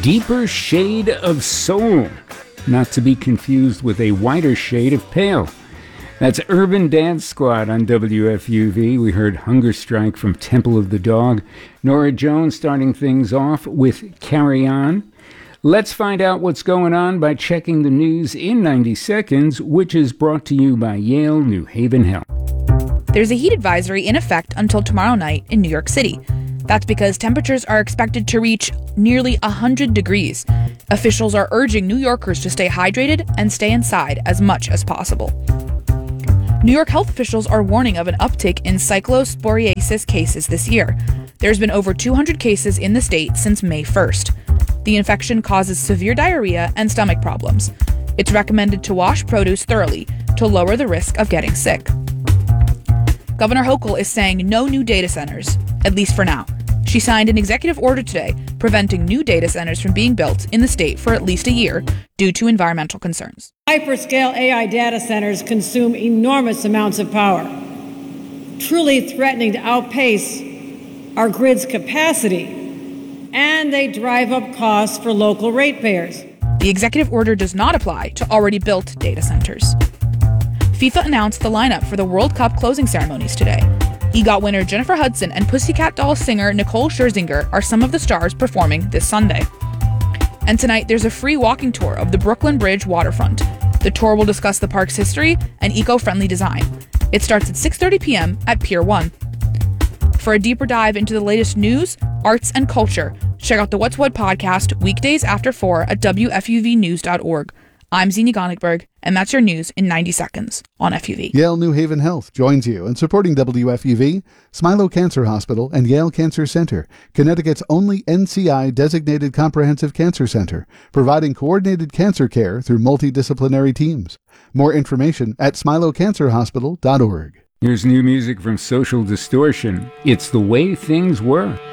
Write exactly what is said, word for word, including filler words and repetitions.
deeper shade of soul, not to be confused with a whiter shade of pale. That's Urban Dance Squad on W F U V. We heard Hunger Strike from Temple of the Dog. Nora Jones starting things off with Carry On. Let's find out what's going on by checking the news in ninety seconds, which is brought to you by Yale New Haven Health. There's a heat advisory in effect until tomorrow night in New York City. That's because temperatures are expected to reach nearly one hundred degrees. Officials are urging New Yorkers to stay hydrated and stay inside as much as possible. New York health officials are warning of an uptick in cyclosporiasis cases this year. There's been over two hundred cases in the state since May first. The infection causes severe diarrhea and stomach problems. It's recommended to wash produce thoroughly to lower the risk of getting sick. Governor Hochul is saying no new data centers, at least for now. She signed an executive order today preventing new data centers from being built in the state for at least a year due to environmental concerns. Hyperscale A I data centers consume enormous amounts of power, truly threatening to outpace our grid's capacity, and they drive up costs for local ratepayers. The executive order does not apply to already built data centers. FIFA announced the lineup for the World Cup closing ceremonies today. EGOT winner Jennifer Hudson and Pussycat Dolls singer Nicole Scherzinger are some of the stars performing this Sunday. And tonight, there's a free walking tour of the Brooklyn Bridge waterfront. The tour will discuss the park's history and eco-friendly design. It starts at six thirty p.m. at Pier one. For a deeper dive into the latest news, arts, and culture, check out the What's What podcast weekdays after four at W F U V news dot org. I'm Zini Gonickberg, and that's your news in ninety seconds on F U V. Yale New Haven Health joins you in supporting W F U V, Smilow Cancer Hospital, and Yale Cancer Center, Connecticut's only N C I-designated comprehensive cancer center, providing coordinated cancer care through multidisciplinary teams. More information at smilow cancer hospital dot org. Here's new music from Social Distortion. It's The Way Things Were.